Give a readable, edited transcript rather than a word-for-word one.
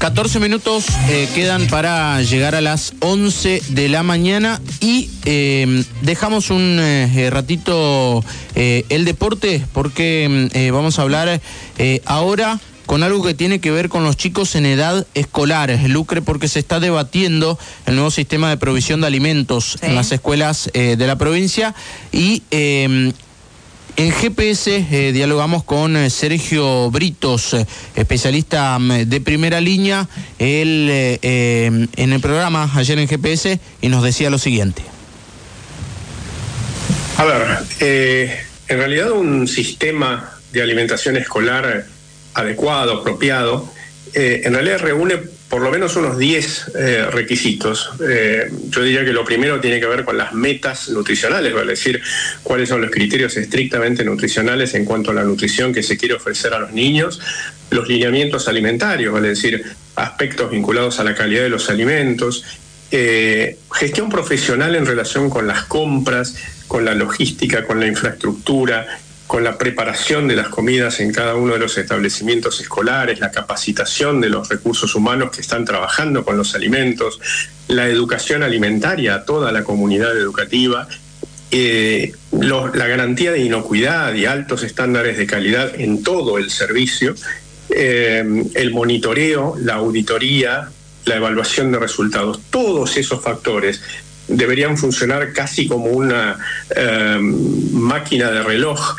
14 minutos quedan para llegar a las 11 de la mañana y dejamos un ratito el deporte porque vamos a hablar ahora con algo que tiene que ver con los chicos en edad escolar, Lucre, porque se está debatiendo el nuevo sistema de provisión de alimentos en las escuelas de la provincia y en GPS dialogamos con Sergio Britos, especialista de primera línea, él en el programa ayer en GPS y nos decía lo siguiente. A ver, en realidad un sistema de alimentación escolar adecuado, apropiado, en realidad reúne por lo menos unos 10 requisitos. Yo diría que lo primero tiene que ver con las metas nutricionales, vale decir, cuáles son los criterios estrictamente nutricionales en cuanto a la nutrición que se quiere ofrecer a los niños, los lineamientos alimentarios, vale decir, aspectos vinculados a la calidad de los alimentos, gestión profesional en relación con las compras, con la logística, con la infraestructura, con la preparación de las comidas en cada uno de los establecimientos escolares, la capacitación de los recursos humanos que están trabajando con los alimentos, la educación alimentaria a toda la comunidad educativa, la garantía de inocuidad y altos estándares de calidad en todo el servicio, el monitoreo, la auditoría, la evaluación de resultados, todos esos factores deberían funcionar casi como una máquina de reloj